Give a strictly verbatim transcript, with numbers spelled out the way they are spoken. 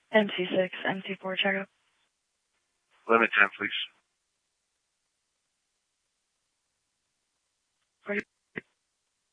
M C six, M C four checkup. Limit ten, please.